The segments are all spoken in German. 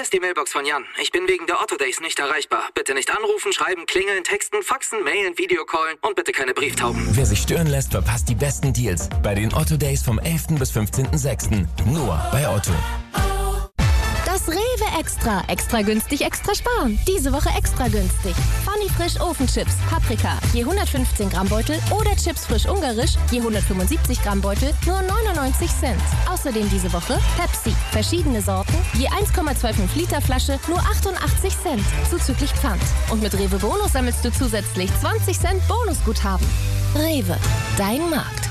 ist die Mailbox von Jan. Ich bin wegen der Otto Days nicht erreichbar. Bitte nicht anrufen, schreiben, klingeln, texten, faxen, mailen, Videocallen und bitte keine Brieftauben. Wer sich stören lässt, verpasst die besten Deals bei den Otto Days vom 11. bis 15.06. Nur bei Otto. Das Rewe Extra. Extra günstig, extra sparen. Diese Woche extra günstig. Funny Frisch Ofenchips, Paprika, je 115 Gramm Beutel oder Chips frisch ungarisch, je 175 Gramm Beutel, nur 99 Cent. Außerdem diese Woche Pepsi, verschiedene Sorten, je 1,25 Liter Flasche, nur 88 Cent, zuzüglich Pfand. Und mit Rewe Bonus sammelst du zusätzlich 20 Cent Bonusguthaben. Rewe, dein Markt.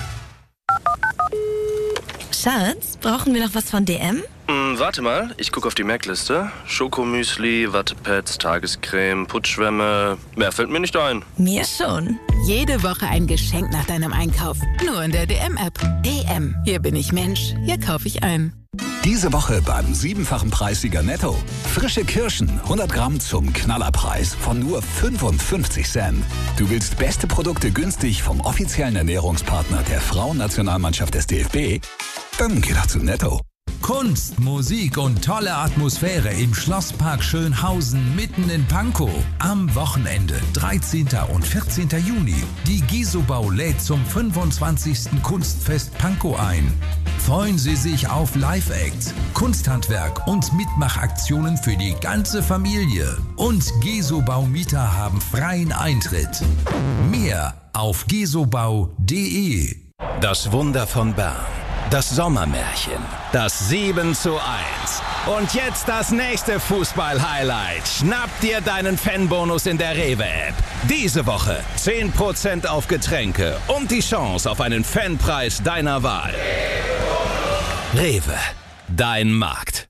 Schatz, brauchen wir noch was von DM? Warte mal, ich gucke auf die Merkliste. Schokomüsli, Wattepads, Tagescreme, Putzschwämme. Mehr fällt mir nicht ein. Mir schon. Jede Woche ein Geschenk nach deinem Einkauf. Nur in der DM-App. DM. Hier bin ich Mensch. Hier kaufe ich ein. Diese Woche beim 7-fachen Preissieger Netto. Frische Kirschen, 100 Gramm zum Knallerpreis von nur 55 Cent. Du willst beste Produkte günstig vom offiziellen Ernährungspartner der Frauennationalmannschaft des DFB? Dann geh doch zu Netto. Kunst, Musik und tolle Atmosphäre im Schlosspark Schönhausen mitten in Pankow. Am Wochenende, 13. und 14. Juni. Die Gisobau lädt zum 25. Kunstfest Pankow ein. Freuen Sie sich auf Live-Acts, Kunsthandwerk und Mitmachaktionen für die ganze Familie. Und Gisobau-Mieter haben freien Eintritt. Mehr auf gisobau.de. Das Wunder von Bern. Das Sommermärchen. Das 7:1. Und jetzt das nächste Fußball-Highlight. Schnapp dir deinen Fanbonus in der Rewe-App. Diese Woche 10% auf Getränke und die Chance auf einen Fanpreis deiner Wahl. Rewe, dein Markt.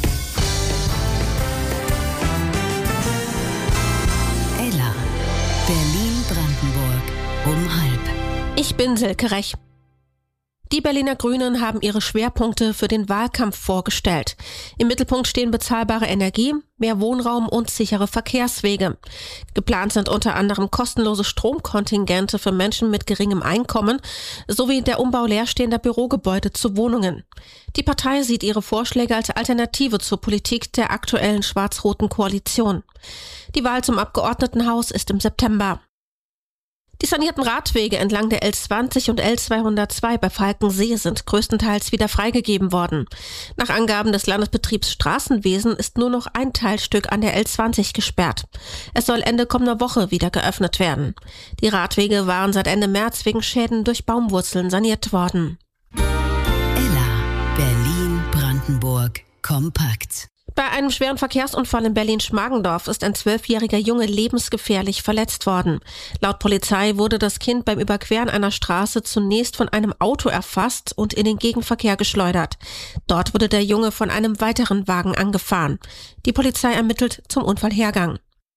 Ella, Berlin-Brandenburg, um 12:30. Ich bin Silke Rech. Die Berliner Grünen haben ihre Schwerpunkte für den Wahlkampf vorgestellt. Im Mittelpunkt stehen bezahlbare Energie, mehr Wohnraum und sichere Verkehrswege. Geplant sind unter anderem kostenlose Stromkontingente für Menschen mit geringem Einkommen sowie der Umbau leerstehender Bürogebäude zu Wohnungen. Die Partei sieht ihre Vorschläge als Alternative zur Politik der aktuellen schwarz-roten Koalition. Die Wahl zum Abgeordnetenhaus ist im September. Die sanierten Radwege entlang der L20 und L202 bei Falkensee sind größtenteils wieder freigegeben worden. Nach Angaben des Landesbetriebs Straßenwesen ist nur noch ein Teilstück an der L20 gesperrt. Es soll Ende kommender Woche wieder geöffnet werden. Die Radwege waren seit Ende März wegen Schäden durch Baumwurzeln saniert worden. Ella, Berlin-Brandenburg, kompakt. Bei einem schweren Verkehrsunfall in Berlin-Schmargendorf ist ein 12-jähriger Junge lebensgefährlich verletzt worden. Laut Polizei wurde das Kind beim Überqueren einer Straße zunächst von einem Auto erfasst und in den Gegenverkehr geschleudert. Dort wurde der Junge von einem weiteren Wagen angefahren. Die Polizei ermittelt zum Unfallhergang.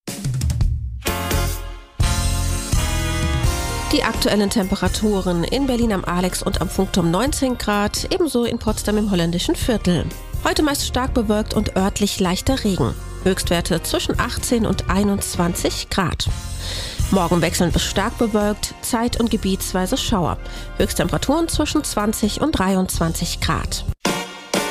Die aktuellen Temperaturen in Berlin am Alex und am Funkturm 19 Grad, ebenso in Potsdam im holländischen Viertel. Heute meist stark bewölkt und örtlich leichter Regen. Höchstwerte zwischen 18 und 21 Grad. Morgen wechselnd bis stark bewölkt, zeit- und gebietsweise Schauer. Höchsttemperaturen zwischen 20 und 23 Grad.